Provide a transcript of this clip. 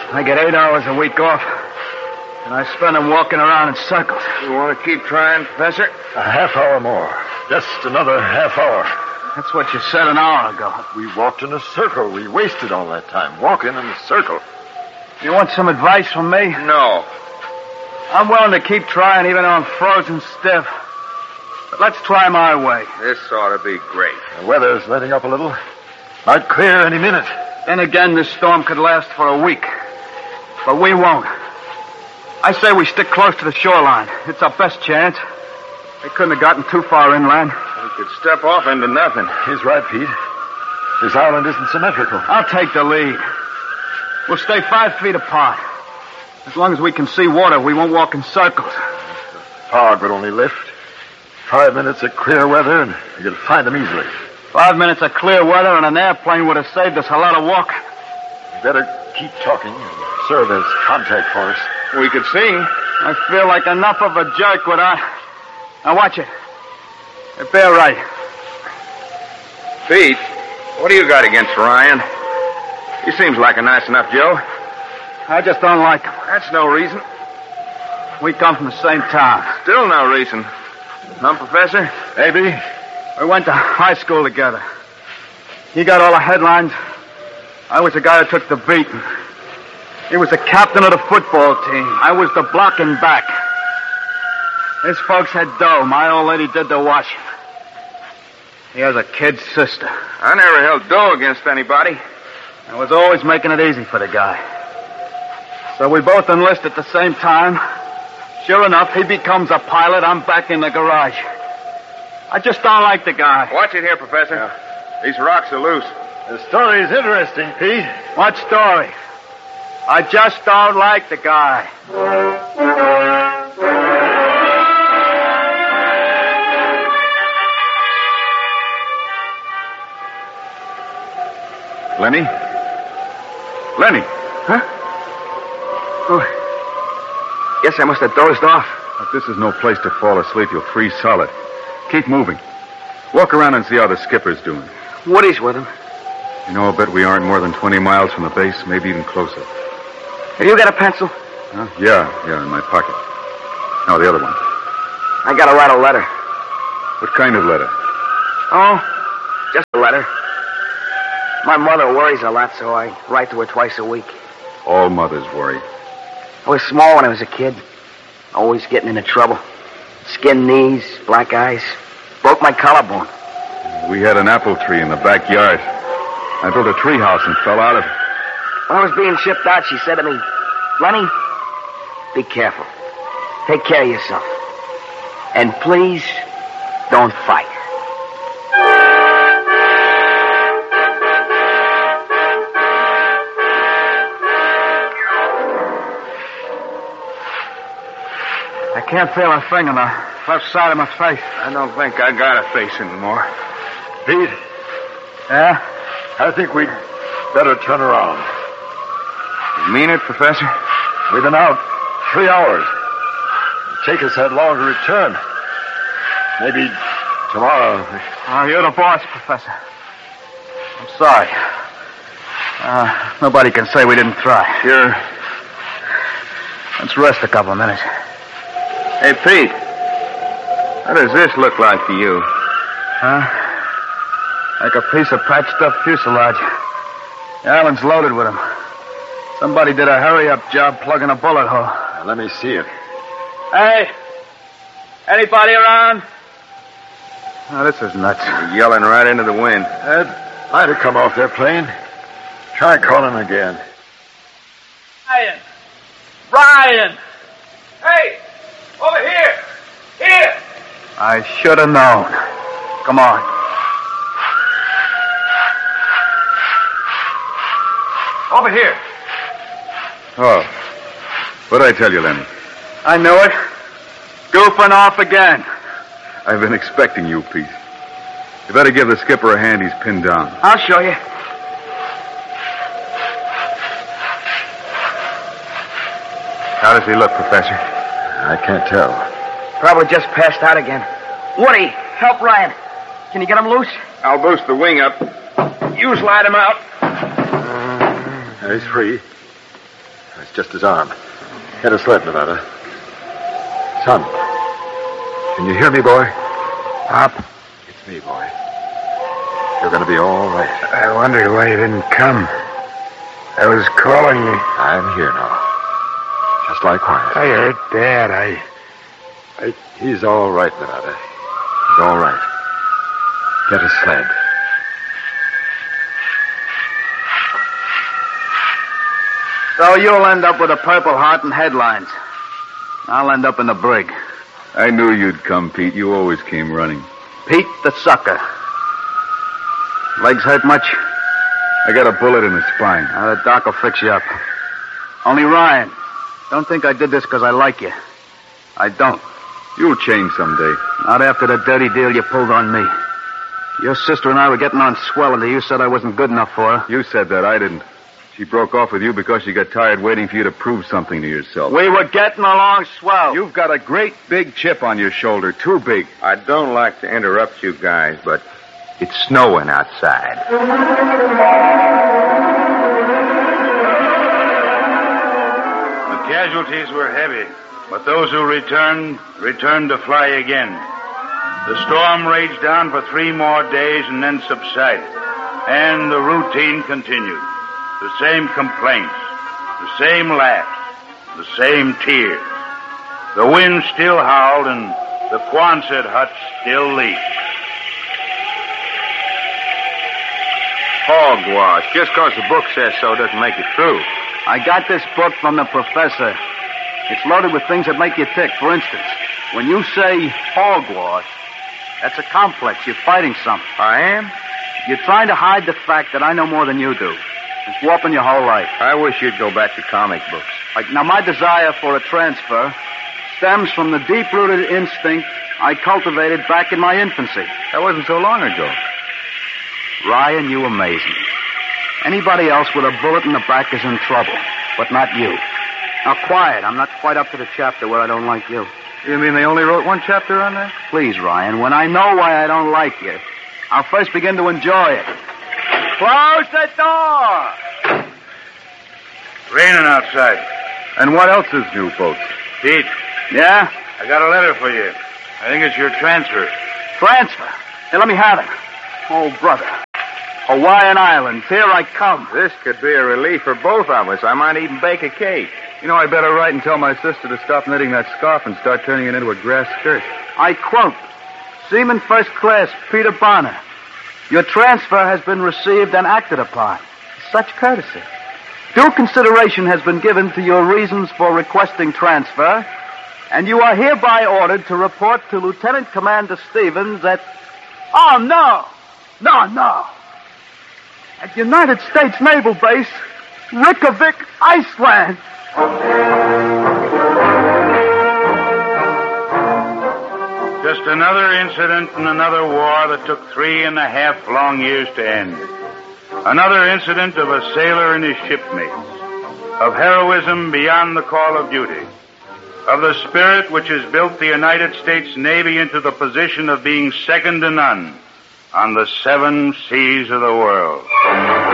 I get 8 hours a week off, and I spend them walking around in circles. You want to keep trying, Professor? A half hour more. Just another half hour. That's what you said an hour ago. We walked in a circle. We wasted all that time walking in a circle. You want some advice from me? No. I'm willing to keep trying even though I'm frozen stiff. But let's try my way. This ought to be great. The weather's letting up a little. Might clear any minute. Then again, this storm could last for a week. But we won't. I say we stick close to the shoreline. It's our best chance. They couldn't have gotten too far inland. We could step off into nothing. He's right, Pete. This island isn't symmetrical. I'll take the lead. We'll stay 5 feet apart. As long as we can see water, we won't walk in circles. The fog would only lift. 5 minutes of clear weather, and you could find them easily. 5 minutes of clear weather and an airplane would have saved us a lot of walk. You better keep talking and serve as contact for us. We could see. I feel like enough of a jerk without... Now watch it. If they're right. Pete, what do you got against Ryan? He seems like a nice enough Joe. I just don't like him. That's no reason. We come from the same town. Still no reason. Huh, Professor? Maybe. We went to high school together. He got all the headlines. I was the guy who took the beat. He was the captain of the football team. I was the blocking back. His folks had dough. My old lady did the washing. He has a kid sister. I never held dough against anybody. I was always making it easy for the guy. So we both enlist at the same time. Sure enough, he becomes a pilot. I'm back in the garage. I just don't like the guy. Watch it here, Professor. These rocks are loose. The story's interesting, Pete. What story? I just don't like the guy. Lenny? Lenny? Huh? Oh. Guess I must have dozed off. If this is no place to fall asleep, you'll freeze solid. Keep moving. Walk around and see how the skipper's doing. Woody's with him. You know, I'll bet we aren't more than 20 miles from the base, maybe even closer. Have you got a pencil? Huh? Yeah, in my pocket. Now, the other one. I gotta write a letter. What kind of letter? Oh, just a letter. My mother worries a lot, so I write to her twice a week. All mothers worry. I was small when I was a kid. Always getting into trouble. Skinned knees, black eyes. Broke my collarbone. We had an apple tree in the backyard. I built a tree house and fell out of it. When I was being shipped out, she said to me, Lenny, be careful. Take care of yourself. And please, don't fight. I can't feel a thing on the left side of my face. I don't think I got a face anymore. Pete? Yeah? I think we'd better turn around. You mean it, Professor? We've been out 3 hours. It'll take us that long to return. Maybe tomorrow. Oh, you're the boss, Professor. I'm sorry. Nobody can say we didn't try. Sure. Let's rest a couple of minutes. Hey, Pete. What does this look like to you? Huh? Like a piece of patched up fuselage. The island's loaded with them. Somebody did a hurry-up job plugging a bullet hole. Now, let me see it. Hey! Anybody around? Oh, this is nuts. You're yelling right into the wind. That might have come off their plane. Try calling again. Brian! Hey! Over here! Here! I should have known. Come on. Over here. Oh. What'd I tell you, Lenny? I knew it. Goofing off again. I've been expecting you, Pete. You better give the skipper a hand. He's pinned down. I'll show you. How does he look, Professor? I can't tell. Probably just passed out again. Woody, help Ryan. Can you get him loose? I'll boost the wing up. You slide him out. He's free. It's just his arm. Get a sled, Nevada. Son, can you hear me, boy? Pop, It's me, boy. You're going to be all right. I wondered why you didn't come. I was calling you. I'm here now. Just like quiet. I heard Dad. He's all right, Nevada. He's all right. Get a sled. So you'll end up with a Purple Heart and headlines. I'll end up in the brig. I knew you'd come, Pete. You always came running. Pete the Sucker. Legs hurt much? I got a bullet in the spine. The doc will fix you up. Only Ryan, don't think I did this because I like you. I don't. You'll change someday. Not after the dirty deal you pulled on me. Your sister and I were getting on swell until you said I wasn't good enough for her. You said that. I didn't. She broke off with you because she got tired waiting for you to prove something to yourself. We were getting along swell. You've got a great big chip on your shoulder. Too big. I don't like to interrupt you guys, but it's snowing outside. The casualties were heavy, but those who returned to fly again. The storm raged on for 3 more days and then subsided, and the routine continued. The same complaints, the same laughs, the same tears. The wind still howled and the Quonset hut still leaked. Hogwash. Just because the book says so doesn't make it true. I got this book from the professor. It's loaded with things that make you tick. For instance, when you say hogwash, that's a complex. You're fighting something. I am? You're trying to hide the fact that I know more than you do. It's warping your whole life. I wish you'd go back to comic books. Now, my desire for a transfer stems from the deep-rooted instinct I cultivated back in my infancy. That wasn't so long ago. Ryan, you amaze me. Anybody else with a bullet in the back is in trouble, but not you. Now, quiet. I'm not quite up to the chapter where I don't like you. You mean they only wrote one chapter on that? Please, Ryan, when I know why I don't like you, I'll first begin to enjoy it. Close the door! Raining outside. And what else is new, folks? Pete, Yeah? I got a letter for you. I think it's your transfer. Transfer? Hey, let me have it. Oh, brother. Hawaiian Islands, here I come. This could be a relief for both of us. I might even bake a cake. You know, I better write and tell my sister to stop knitting that scarf and start turning it into a grass skirt. I quote, Seaman First Class Peter Bonner. Your transfer has been received and acted upon. Such courtesy. Due consideration has been given to your reasons for requesting transfer, and you are hereby ordered to report to Lieutenant Commander Stevens at... Oh, no! No. At United States Naval Base, Reykjavik, Iceland. Just another incident in another war that took 3.5 long years to end. Another incident of a sailor and his shipmates. Of heroism beyond the call of duty. Of the spirit which has built the United States Navy into the position of being second to none on the 7 seas of the world.